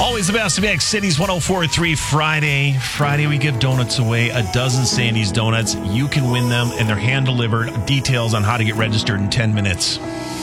Always the best mix. Cities 104.3 Friday. Friday, we give donuts away. A dozen Sandy's donuts. You can win them, and they're hand-delivered. Details on how to get registered in 10 minutes.